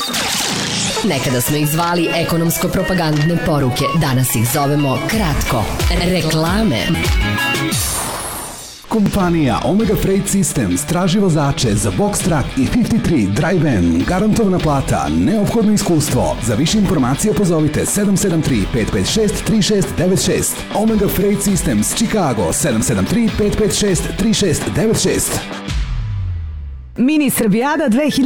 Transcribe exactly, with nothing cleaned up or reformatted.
Nekada smo ih zvali ekonomsko-propagandne poruke, danas ih zovemo kratko reklame. Kompanija Omega Freight Systems traži vozače za Box Truck i pedeset tri Drive-N. Garantovana plata, neophodno iskustvo. Za više informacije pozovite sedam sedam tri, pet pet šest, tri šest devet šest. Omega Freight Systems, Chicago, sedam sedam tri, pet pet šest, tri šest devet šest. Mini Srbijada dve hiljade